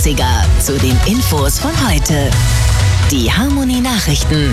80er zu den Infos von heute. Die Harmony Nachrichten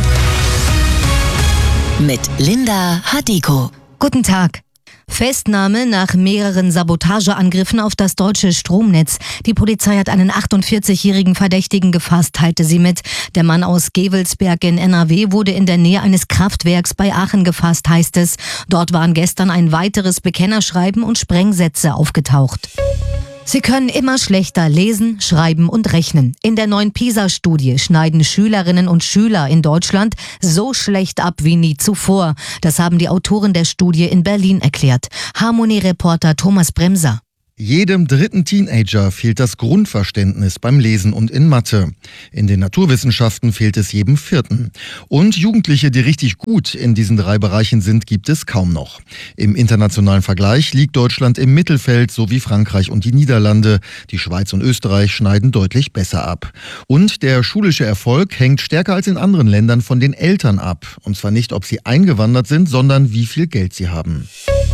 mit Linda Hadiko. Guten Tag. Festnahme nach mehreren Sabotageangriffen auf das deutsche Stromnetz. Die Polizei hat einen 48-jährigen Verdächtigen gefasst, teilte sie mit. Der Mann aus Gevelsberg in NRW wurde in der Nähe eines Kraftwerks bei Aachen gefasst, heißt es. Dort waren gestern ein weiteres Bekennerschreiben und Sprengsätze aufgetaucht. Sie können immer schlechter lesen, schreiben und rechnen. In der neuen PISA-Studie schneiden Schülerinnen und Schüler in Deutschland so schlecht ab wie nie zuvor. Das haben die Autoren der Studie in Berlin erklärt. Harmony-Reporter Thomas Bremser. Jedem dritten Teenager fehlt das Grundverständnis beim Lesen und in Mathe. In den Naturwissenschaften fehlt es jedem vierten. Und Jugendliche, die richtig gut in diesen 3 Bereichen sind, gibt es kaum noch. Im internationalen Vergleich liegt Deutschland im Mittelfeld, so wie Frankreich und die Niederlande. Die Schweiz und Österreich schneiden deutlich besser ab. Und der schulische Erfolg hängt stärker als in anderen Ländern von den Eltern ab. Und zwar nicht, ob sie eingewandert sind, sondern wie viel Geld sie haben.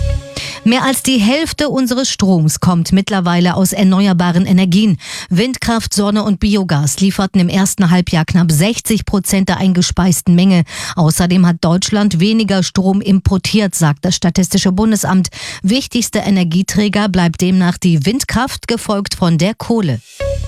Mehr als die Hälfte unseres Stroms kommt mittlerweile aus erneuerbaren Energien. Windkraft, Sonne und Biogas lieferten im ersten Halbjahr knapp 60% der eingespeisten Menge. Außerdem hat Deutschland weniger Strom importiert, sagt das Statistische Bundesamt. Wichtigster Energieträger bleibt demnach die Windkraft, gefolgt von der Kohle.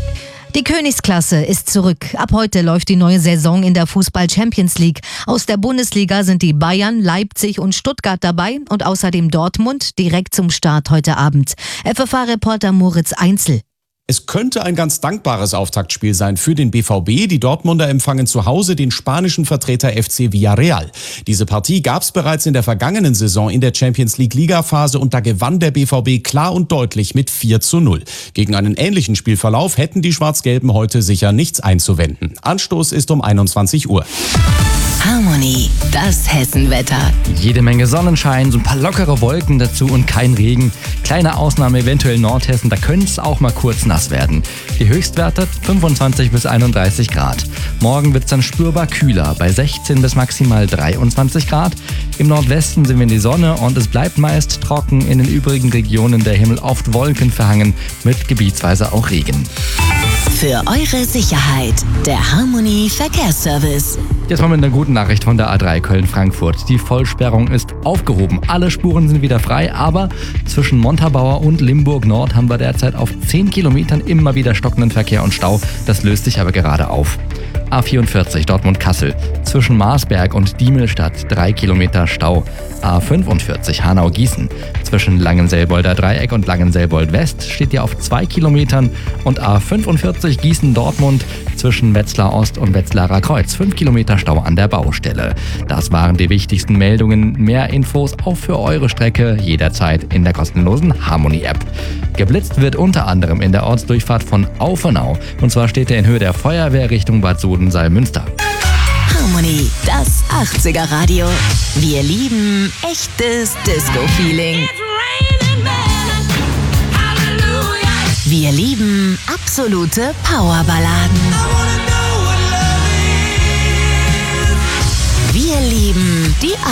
Die Königsklasse ist zurück. Ab heute läuft die neue Saison in der Fußball-Champions League. Aus der Bundesliga sind die Bayern, Leipzig und Stuttgart dabei und außerdem Dortmund direkt zum Start heute Abend. FFH-Reporter Moritz Einzel. Es könnte ein ganz dankbares Auftaktspiel sein für den BVB. Die Dortmunder empfangen zu Hause den spanischen Vertreter FC Villarreal. Diese Partie gab es bereits in der vergangenen Saison in der Champions League Ligaphase und da gewann der BVB klar und deutlich mit 4:0. Gegen einen ähnlichen Spielverlauf hätten die Schwarz-Gelben heute sicher nichts einzuwenden. Anstoß ist um 21 Uhr. Harmony, das Hessenwetter. Jede Menge Sonnenschein, so ein paar lockere Wolken dazu und kein Regen. Kleine Ausnahme eventuell Nordhessen, da könnte es auch mal kurz nass werden. Die Höchstwerte 25 bis 31 Grad. Morgen wird es dann spürbar kühler, bei 16 bis maximal 23 Grad. Im Nordwesten sind wir in die Sonne und es bleibt meist trocken. In den übrigen Regionen der Himmel oft wolkenverhangen mit gebietsweise auch Regen. Für eure Sicherheit, der Harmony Verkehrsservice. Jetzt mal mit einer guten Nachricht von der A3 Köln-Frankfurt. Die Vollsperrung ist aufgehoben. Alle Spuren sind wieder frei, aber zwischen Montabaur und Limburg Nord haben wir derzeit auf 10 Kilometern immer wieder stockenden Verkehr und Stau. Das löst sich aber gerade auf. A44 Dortmund-Kassel. Zwischen Marsberg und Diemelstadt 3 Kilometer Stau. A45 Hanau-Gießen. Zwischen Langenselbolder Dreieck und Langenselbold West steht ihr auf 2 Kilometern. Und A45 Gießen-Dortmund zwischen Wetzlar Ost und Wetzlarer Kreuz. 5 Kilometer Stau an der Baustelle. Das waren die wichtigsten Meldungen. Mehr Infos auch für eure Strecke jederzeit in der kostenlosen Harmony-App. Geblitzt wird unter anderem in der Ortsdurchfahrt von Aufenau. Und zwar steht er in Höhe der Feuerwehr Richtung Bad Sodensalmünster. Harmony, das 80er Radio. Wir lieben echtes Disco-Feeling. Wir lieben absolute Powerballaden. Wir lieben die